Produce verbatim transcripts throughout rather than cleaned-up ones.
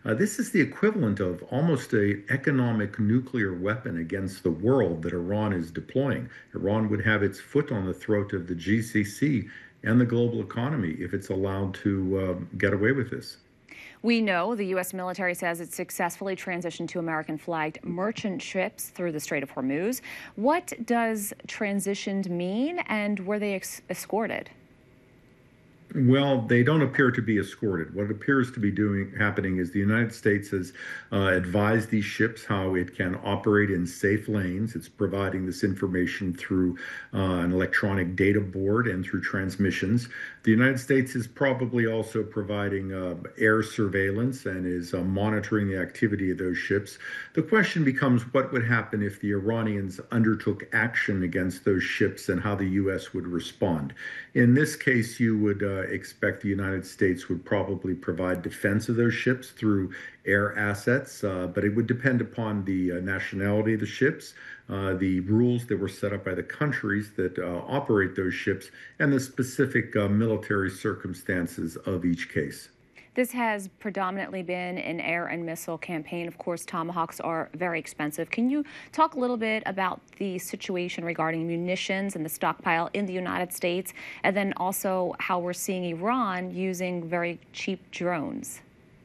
Uh, this is the equivalent of almost an economic nuclear weapon against the world that Iran is deploying. Iran would have its foot on the throat of the G C C and the global economy if it's allowed to uh, get away with this. We know the U S military says it successfully transitioned to American-flagged merchant ships through the Strait of Hormuz. What does transitioned mean, and were they ex- escorted? Well, they don't appear to be escorted. What appears to be doing happening is the United States has uh, advised these ships how it can operate in safe lanes. It's providing this information through uh, an electronic data board and through transmissions. The United States is probably also providing uh, air surveillance and is uh, monitoring the activity of those ships. The question becomes what would happen if the Iranians undertook action against those ships and how the U S would respond. In this case, you would uh, expect the United States would probably provide defense of those ships through air assets, uh, but it would depend upon the uh, nationality of the ships, uh, the rules that were set up by the countries that uh, operate those ships, and the specific uh, military circumstances of each case. This has predominantly been an air and missile campaign. Of course, Tomahawks are very expensive. Can you talk a little bit about the situation regarding munitions and the stockpile in the United States, and then also how we're seeing Iran using very cheap drones?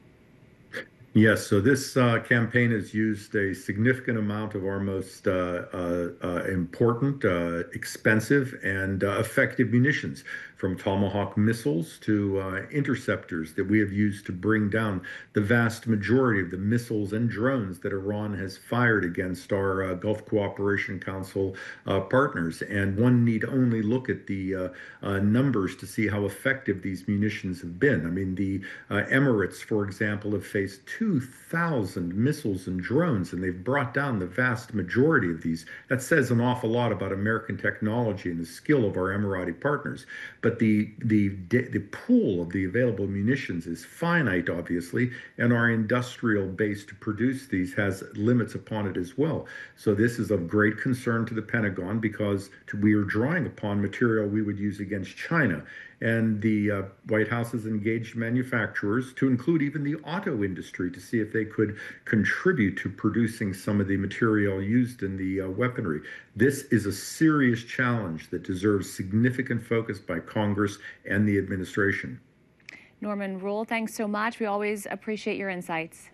Yes, so this uh, campaign has used a significant amount of our most uh, uh, uh, important, uh, expensive, and uh, effective munitions, from Tomahawk missiles to uh, interceptors that we have used to bring down the vast majority of the missiles and drones that Iran has fired against our uh, Gulf Cooperation Council uh, partners. And one need only look at the uh, uh, numbers to see how effective these munitions have been. I mean, the uh, Emirates, for example, have faced two thousand missiles and drones, and they've brought down the vast majority of these. That says an awful lot about American technology and the skill of our Emirati partners. But the the the pool of the available munitions is finite, obviously, and our industrial base to produce these has limits upon it as well. So this is of great concern to the Pentagon, because we are drawing upon material we would use against China. And the uh, White House has engaged manufacturers, to include even the auto industry, to see if they could contribute to producing some of the material used in the uh, weaponry. This is a serious challenge that deserves significant focus by Congress and the administration. Norman Rule, thanks so much. We always appreciate your insights.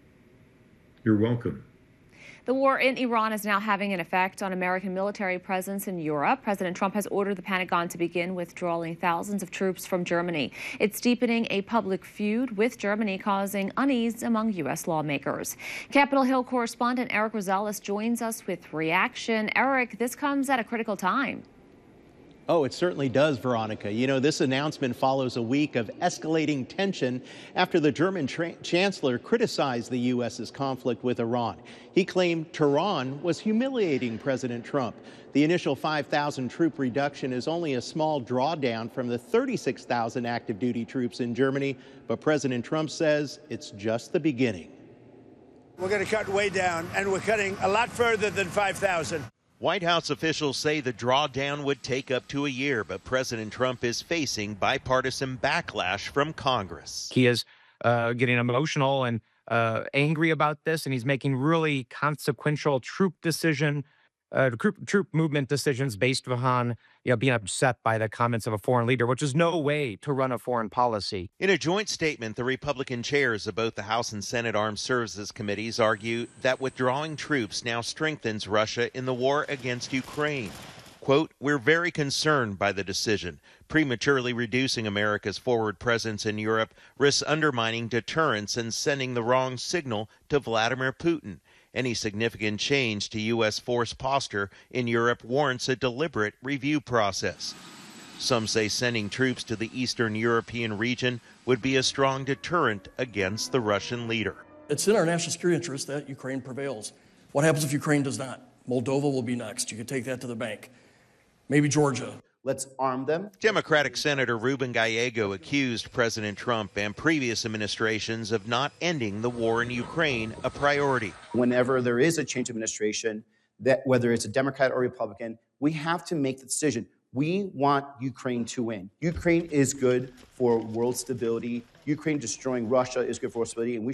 You're welcome. The war in Iran is now having an effect on American military presence in Europe. President Trump has ordered the Pentagon to begin withdrawing thousands of troops from Germany. It's deepening a public feud with Germany, causing unease among U S lawmakers. Capitol Hill correspondent Eric Rosales joins us with reaction. Eric, this comes at a critical time. Oh, it certainly does, Veronica. You know, this announcement follows a week of escalating tension after the German chancellor criticized the U S's conflict with Iran. He claimed Tehran was humiliating President Trump. The initial five thousand troop reduction is only a small drawdown from the thirty-six thousand active duty troops in Germany, but President Trump says it's just the beginning. We're going to cut way down, and we're cutting a lot further than five thousand. White House officials say the drawdown would take up to a year, but President Trump is facing bipartisan backlash from Congress. He is uh, getting emotional and uh, angry about this, and he's making really consequential troop decision, uh, troop, troop movement decisions based upon you know, being upset by the comments of a foreign leader, which is no way to run a foreign policy. In a joint statement, the Republican chairs of both the House and Senate Armed Services Committees argue that withdrawing troops now strengthens Russia in the war against Ukraine. Quote, "We're very concerned by the decision. Prematurely reducing America's forward presence in Europe risks undermining deterrence and sending the wrong signal to Vladimir Putin. Any significant change to U S force posture in Europe warrants a deliberate review process." Some say sending troops to the Eastern European region would be a strong deterrent against the Russian leader. It's in our national security interest that Ukraine prevails. What happens if Ukraine does not? Moldova will be next. You can take that to the bank. Maybe Georgia. Let's arm them. Democratic Senator Ruben Gallego accused President Trump and previous administrations of not ending the war in Ukraine a priority. Whenever there is a change of administration, that whether it's a Democrat or Republican, we have to make the decision. We want Ukraine to win. Ukraine is good for world stability. Ukraine destroying Russia is good for world stability, and we